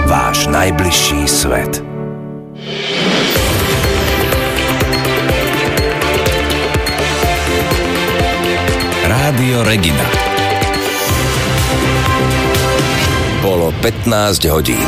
Váš najbližší svet. Rádio Regina. Bolo 15 hodín.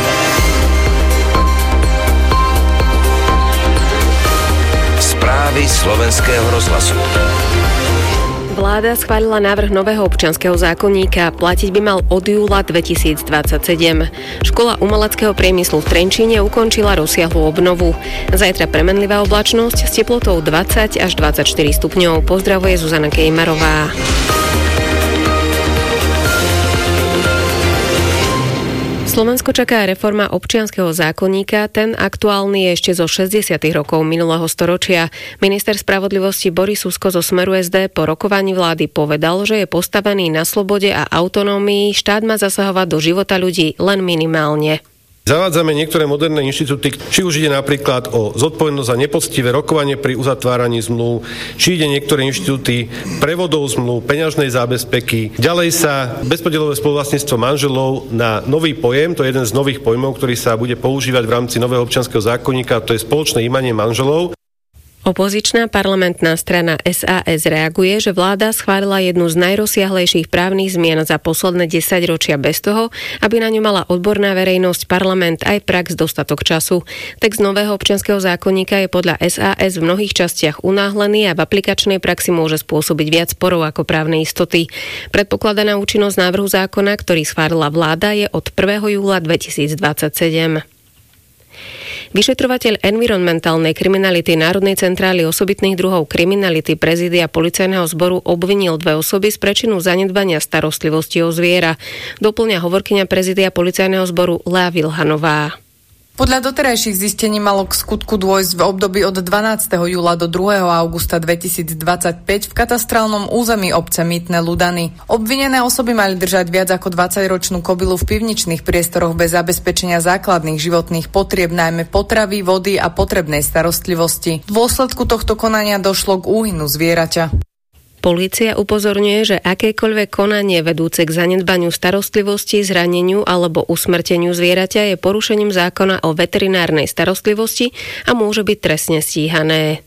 Správy Slovenského rozhlasu. Vláda schválila návrh nového občianskeho zákonníka. Platiť by mal od júla 2027. Škola umeleckého priemyslu v Trenčíne ukončila rozsiahlu obnovu. Zajtra premenlivá oblačnosť s teplotou 20 až 24 stupňov. Pozdravuje Zuzana Kejmarová. Slovensko čaká reforma občianskeho zákonníka, ten aktuálny je ešte zo 60. rokov minulého storočia. Minister spravodlivosti Boris Susko zo Smeru SD po rokovaní vlády povedal, že je postavený na slobode a autonómii, štát má zasahovať do života ľudí len minimálne. Zavádzame niektoré moderné inštitúty, či už ide napríklad o zodpovednosť za nepoctivé rokovanie pri uzatváraní zmluv, či ide niektoré inštitúty prevodov zmluv, peňažnej zábezpeky. Ďalej sa bezpodielové spoluvlastníctvo manželov na nový pojem, to je jeden z nových pojmov, ktorý sa bude používať v rámci nového občianskeho zákonníka, to je spoločné imanie manželov. Opozičná parlamentná strana SAS reaguje, že vláda schválila jednu z najrozsiahlejších právnych zmien za posledné 10 ročia bez toho, aby na ňu mala odborná verejnosť, parlament aj prax dostatok času. Text nového občianskeho zákonníka je podľa SAS v mnohých častiach unáhlený a v aplikačnej praxi môže spôsobiť viac sporov ako právne istoty. Predpokladaná účinnosť návrhu zákona, ktorý schválila vláda, je od 1. júla 2027. Vyšetrovateľ environmentálnej kriminality Národnej centrály osobitných druhov kriminality prezídia policajného zboru obvinil 2 osoby z prečinu zanedbania starostlivosti o zviera. Doplňa hovorkyňa prezídia policajného zboru Lea Vilhanová. Podľa doterajších zistení malo k skutku dôjsť v období od 12. júla do 2. augusta 2025 v katastrálnom území obce Mýtne Ľudany. Obvinené osoby mali držať viac ako 20-ročnú kobylu v pivničných priestoroch bez zabezpečenia základných životných potrieb, najmä potravy, vody a potrebnej starostlivosti. V dôsledku tohto konania došlo k úhynu zvieraťa. Polícia upozorňuje, že akékoľvek konanie vedúce k zanedbaniu starostlivosti, zraneniu alebo usmrteniu zvieraťa je porušením zákona o veterinárnej starostlivosti a môže byť trestne stíhané.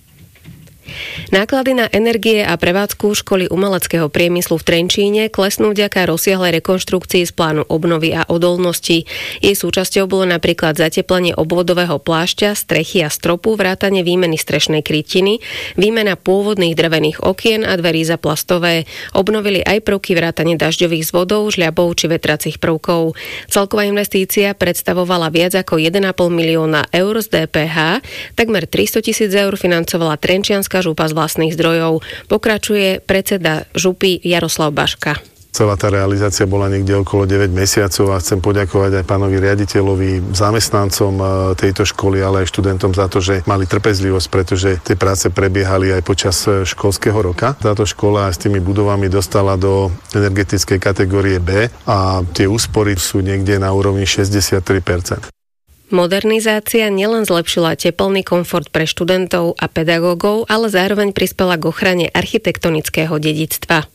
Náklady na energie a prevádzku školy umeleckého priemyslu v Trenčíne klesnú vďaka rozsiahlej rekonštrukcii z plánu obnovy a odolnosti. Jej súčasťou bolo napríklad zateplenie obvodového plášťa, strechy a stropu, vrátane výmeny strešnej krytiny, výmena pôvodných drevených okien a dverí za plastové. Obnovili aj prvky vrátane dažďových zvodov, žľabov či vetracích prvkov. Celková investícia predstavovala viac ako 1,5 milióna eur z DPH, takmer 300 000 eur financovala Trenčianska župa z vlastných zdrojov. Pokračuje predseda župy Jaroslav Baška. Celá tá realizácia bola niekde okolo 9 mesiacov a chcem poďakovať aj pánovi riaditeľovi, zamestnancom tejto školy, ale aj študentom za to, že mali trpezlivosť, pretože tie práce prebiehali aj počas školského roka. Táto škola s tými budovami dostala do energetickej kategórie B a tie úspory sú niekde na úrovni 63%. Modernizácia nielen zlepšila teplný komfort pre študentov a pedagógov, ale zároveň prispela k ochrane architektonického dedičstva.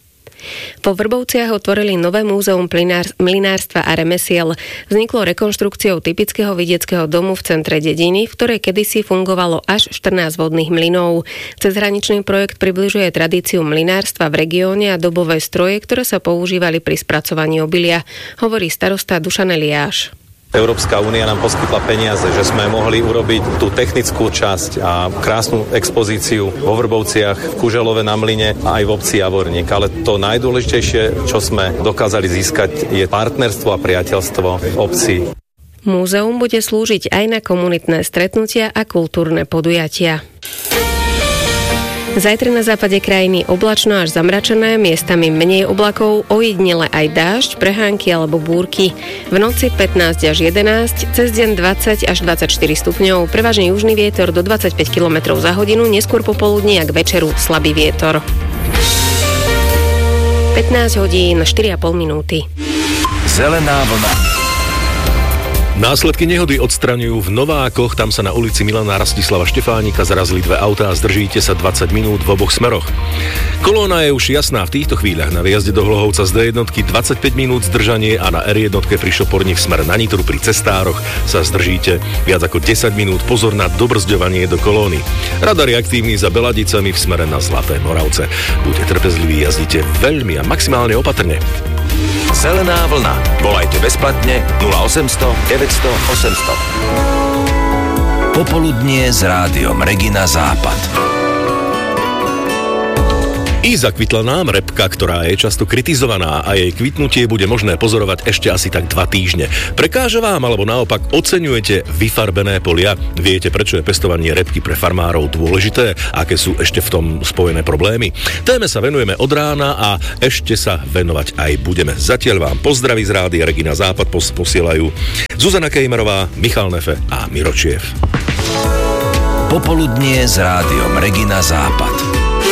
Po Vrbovciach otvorili nové múzeum mlynárstva a remesiel. Vzniklo rekonštrukciou typického vidieckého domu v centre dediny, v ktorej kedysi fungovalo až 14 vodných mlynov. Cezhraničný projekt približuje tradíciu mlynárstva v regióne a dobové stroje, ktoré sa používali pri spracovaní obilia, hovorí starosta Dušan Eliáš. Európska únia nám poskytla peniaze, že sme mohli urobiť tú technickú časť a krásnu expozíciu vo Vrbovciach, v Kuželove na Mlyne a aj v obci Javorník. Ale to najdôležitejšie, čo sme dokázali získať, je partnerstvo a priateľstvo v obci. Múzeum bude slúžiť aj na komunitné stretnutia a kultúrne podujatia. Zajtra na západe krajiny oblačno až zamračené, miestami menej oblakov, ojedinele aj dážď, prehánky alebo búrky. V noci 15 až 11, cez deň 20 až 24 stupňov, prevažne južný vietor do 25 km za hodinu, neskôr popoludní a k večeru slabý vietor. 15 hodín, 4,5 minúty. Zelená vlna. Následky nehody odstraňujú v Novákoch, tam sa na ulici Milana Rastislava Štefánika zarazili dve autá a zdržíte sa 20 minút v oboch smeroch. Kolóna je už jasná v týchto chvíľach. Na výjazde do Hlohovca z D1 25 minút zdržanie a na R1 pri Šoporni v smere na Nitru pri cestároch sa zdržíte viac ako 10 minút. Pozor na dobrzďovanie do kolóny. Radar je aktívny za Beladicami v smere na Zlaté Moravce. Buďte trpezliví, jazdite veľmi a maximálne opatrne. Zelená vlna. Volajte bezplatne 0800 900 800. Popoludnie s rádiom Regina Západ. I zakvitla nám repka, ktorá je často kritizovaná a jej kvitnutie bude možné pozorovať ešte asi tak 2 týždne. Prekáža vám, alebo naopak oceňujete vyfarbené polia? Viete, prečo je pestovanie repky pre farmárov dôležité? Aké sú ešte v tom spojené problémy? Téme sa venujeme od rána a ešte sa venovať aj budeme. Zatiaľ vám pozdraví z rádia Regina Západ posielajú Zuzana Kejmerová, Michal Nefe a Miro Čiev. Popoludnie s rádiom Regina Západ.